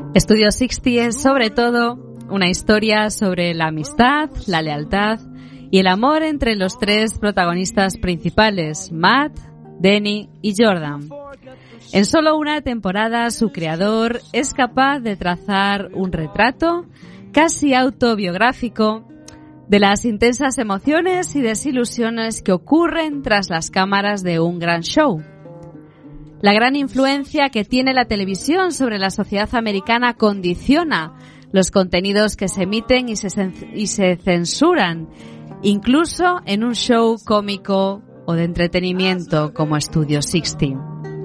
Studio 60 es sobre todo una historia sobre la amistad, la lealtad y el amor entre los tres protagonistas principales, Matt, Denny y Jordan. En solo una temporada, su creador es capaz de trazar un retrato casi autobiográfico de las intensas emociones y desilusiones que ocurren tras las cámaras de un gran show. La gran influencia que tiene la televisión sobre la sociedad americana condiciona los contenidos que se emiten y se censuran, incluso en un show cómico o de entretenimiento como Studio 60.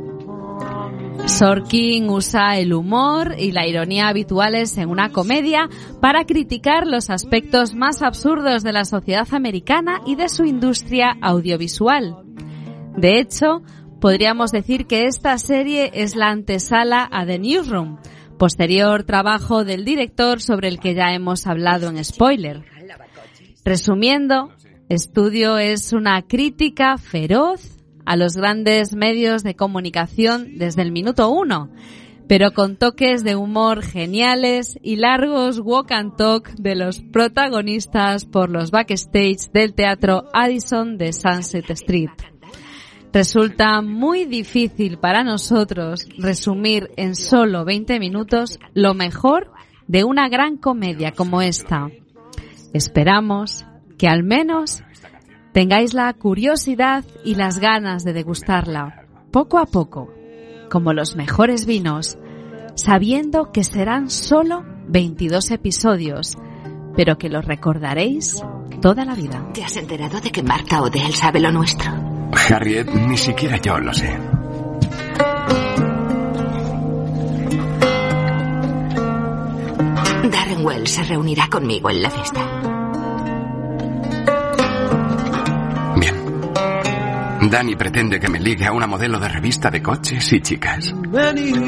Sorkin usa el humor y la ironía habituales en una comedia para criticar los aspectos más absurdos de la sociedad americana y de su industria audiovisual. De hecho, podríamos decir que esta serie es la antesala a The Newsroom, posterior trabajo del director sobre el que ya hemos hablado en Spoiler. Resumiendo, Studio es una crítica feroz a los grandes medios de comunicación desde el minuto 1, pero con toques de humor geniales y largos walk and talk de los protagonistas por los backstage del teatro Addison de Sunset Street. Resulta muy difícil para nosotros resumir en solo 20 minutos lo mejor de una gran comedia como esta. Esperamos que al menos tengáis la curiosidad y las ganas de degustarla, poco a poco, como los mejores vinos, sabiendo que serán solo 22 episodios, pero que los recordaréis toda la vida. ¿Te has enterado de que Martha Odell sabe lo nuestro? Harriet, ni siquiera yo lo sé. Darren Wells se reunirá conmigo en la fiesta. Danny pretende que me ligue a una modelo de revista de coches y chicas.